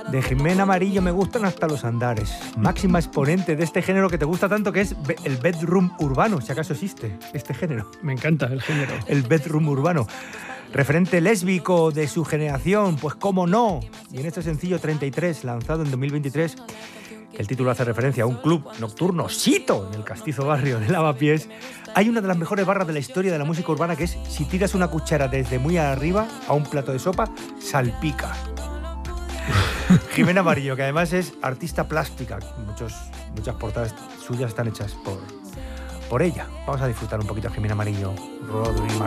De Jimena Amarillo me gustan hasta los andares. Máxima exponente de este género que te gusta tanto, que es el bedroom urbano, si acaso existe este género. Me encanta el género. El bedroom urbano. Referente lésbico de su generación, pues cómo no. Y en este sencillo 33, lanzado en 2023, el título hace referencia a un club nocturno, Sito, en el castizo barrio de Lavapiés. Hay una de las mejores barras de la historia de la música urbana, que es: si tiras una cuchara desde muy arriba a un plato de sopa, salpica. Jimena Amarillo, que además es artista plástica. Muchas portadas suyas están hechas por ella. Vamos a disfrutar un poquito a Jimena Amarillo. Rodri